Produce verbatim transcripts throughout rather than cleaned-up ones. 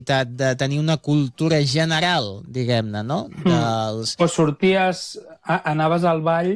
de tenir una cultura general, diguem-ne, no? Dels... O sorties, anaves al ball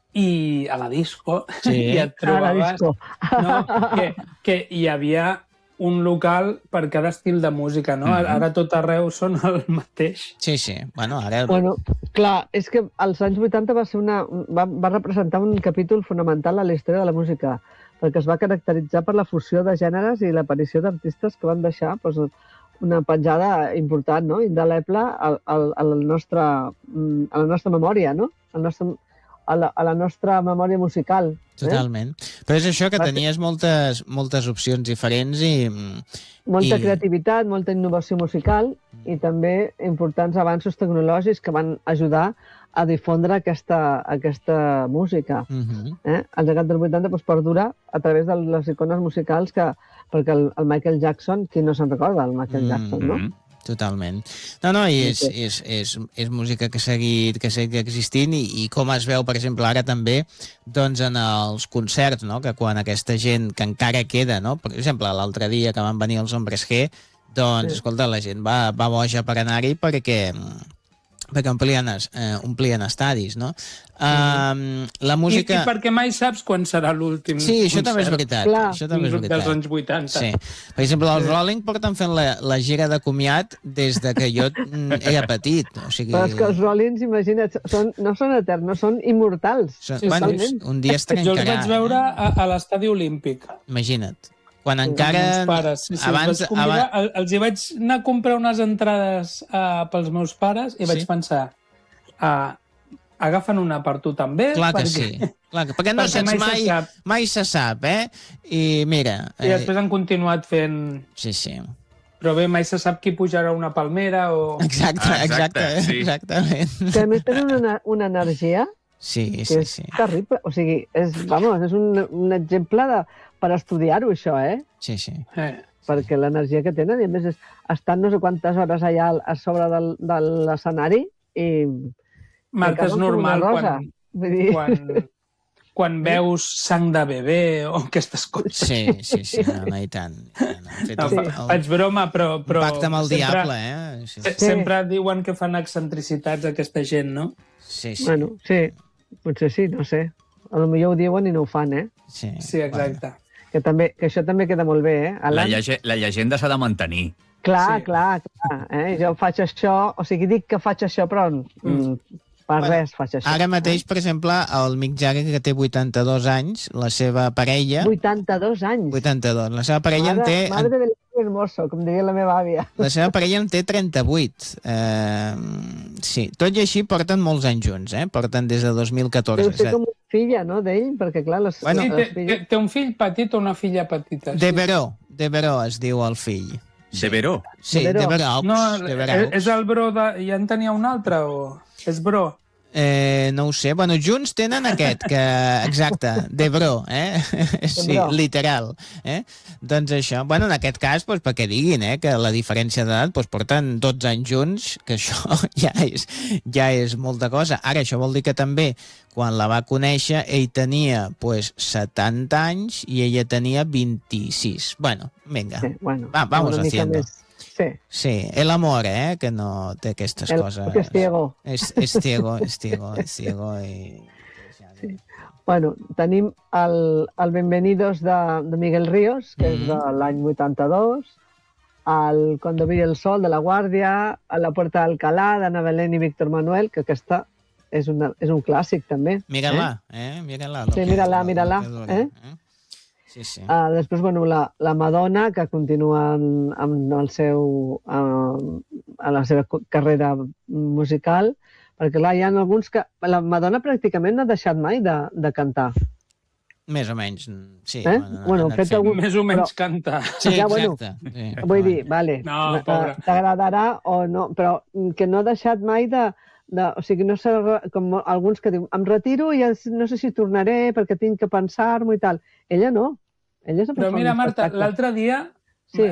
i a la disco sí. i et trobaves no? que, que hi havia un local per cada estil de música, no? Mm-hmm. Ara tot arreu són el mateix. Sí, sí. Bueno, ara... Bueno, clar, és que als anys vuitanta va, ser una, va, va representar un capítol fonamental a la història de la música, perquè es va caracteritzar per la fusió de gèneres i l'aparició d'artistes que van deixar doncs, una petjada important, no? Indeleble al, al, al nostre, a la nostra memòria, no? Al nostre, a, la, a la nostra memòria musical. Totalment. Eh? Però és això, que tenies moltes, moltes opcions diferents i... Molta i... creativitat, molta innovació musical i també importants avanços tecnològics que van ajudar a difondre aquesta, aquesta música. Uh-huh. eh? El llegat dels vuitanta doncs, perdura a través de les icones musicals que, perquè el, el Michael Jackson, qui no se'n recorda, el Michael mm-hmm. Jackson, no? Totalment. No, no, i és, és, és, és música que ha seguit, que ha seguit existint i, i com es veu, per exemple, ara també doncs en els concerts, no? Que quan aquesta gent que encara queda, no? Per exemple, l'altre dia que van venir els Hombres G, doncs, sí. escolta, la gent va, va boja per anar-hi perquè perquè omplien, eh, omplien estadis, no? Uh, la música... I, I perquè mai saps quan serà l'últim Sí, això concert. també és veritat. Clar. Això també és veritat. Dels anys vuitanta. Sí. Per exemple, els Rolling porten fent la, la gira de comiat des de que jo era petit. O sigui... Però és que els Rollins, imagina't, són, no són eterns, són immortals. Són, sí, bueno, sí. Un dia es trencarà. Jo els vaig veure a, a l'estadi olímpic. Imagina't. Quan encara... Els pares. Sí, sí, abans, els, convidar, abans... els hi vaig anar a comprar unes entrades uh, pels meus pares i vaig sí? pensar uh, agafen una per tu també? Clar que perquè... sí. Clar que... Perquè no perquè saps mai, mai, se mai se sap, eh? I mira... I eh... després han continuat fent... Sí, sí. Però bé, mai se sap qui pujarà una palmera o... Exacte, ah, exacte, exacte sí. Exactament. Que a més tenen una, una energia sí, que sí, és sí. terrible. O sigui, és, vamos, és un, un exemple de, per estudiar-ho, això, eh? Sí, sí. Eh. Perquè l'energia que tenen, i a més és, estan no sé quantes hores allà a sobre del, de l'escenari i... Marta, és normal quan, dir... quan, quan veus sang de bebè o aquestes coses. Sí, sí, sí, no, no, i tant. No, no, el, el, faig broma, però... però pacte amb el sempre, diable, eh? Sí, sí. Sempre diuen que fan excentricitats aquesta gent, no? Sí, sí. Bueno, sí, potser sí, no sé. A lo millor ho diuen i no ho fan, eh? Sí, sí exacte. Bueno. Que, també, que això també queda molt bé, eh? La, llege la llegenda s'ha de mantenir. Clar, sí. clar, clar. Eh? Jo faig això, o sigui, dic que faig això, però mm. per bueno, res faig això. Ara mateix, per exemple, el Mick Jagger, que té vuitanta-dos anys, la seva parella... vuitanta-dos anys? vuitanta-dos. La seva parella madre, en té... Madre del hermoso, com diria la meva àvia. La seva parella en té trenta-vuit. Eh, sí, tot i així porten molts anys junts, eh? Porten des de dos mil catorze. Deu ser com una filla, no, d'ell? Perquè, clar, les, bueno, les sí, filles... té, té un fill petit o una filla petita? Sí. Deveró, Deveró es diu el fill. Sí. Deveró? Sí, Deveró. No, és el bro de... Ja en tenia un altre o... És bro? Eh, no ho sé. Bueno, junts tenen aquest, que... Exacte, Deveró, eh? Sí, literal. Eh? Doncs això. Bueno, en aquest cas, doncs, perquè diguin, eh, que la diferència d'edat, doncs, porten dotze anys junts, que això ja és, ja és molta cosa. Ara, això vol dir que també, quan la va conèixer, ell tenia, doncs, setanta anys i ella tenia vint-i-sis. Bueno, vinga. Sí, bueno, va, vamos haciendo. Més. Sí. Sí, el amor, eh, que no té aquestes el, coses. Que és ciego. És, és ciego, és ciego, és ciego i... Sí. Bueno, tenim el, el Bienvenidos de, de Miguel Ríos, que mm-hmm. és de l'any vuitanta-dos, el Cuando brille el sol de La Guàrdia, a La Puerta d'Alcalá d'Anna Belén i Víctor Manuel, que aquesta és, una, és un clàssic també. Mira-la, eh? eh? Mira-la. Sí, mira-la, mira-la. Eh? eh? Sí, sí. Uh, després, bueno, la, la Madonna, que continua en, en el seu, uh, en la seva carrera musical, perquè clar, hi ha alguns que... La Madonna pràcticament no ha deixat mai de, de cantar. Més o menys, sí. Eh? Bueno, fet fent... algun... Més o menys però... cantar. Sí, ja, exacte. Bueno, sí. Vull dir, vale, no, t'agradarà o no, però que no ha deixat mai de... De, o sigui, no sé, com alguns que diuen, em retiro i no sé si tornaré perquè tinc que pensar-m'ho i tal. Ella no. Ella Però mira, Marta, l'altre dia sí.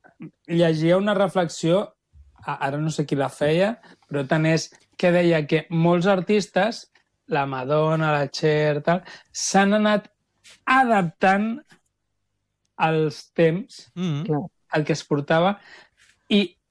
llegia una reflexió, ara no sé qui la feia, però tant és que deia que molts artistes, la Madonna, la Cher, tal, s'han anat adaptant als temps, mm. al que es portava, i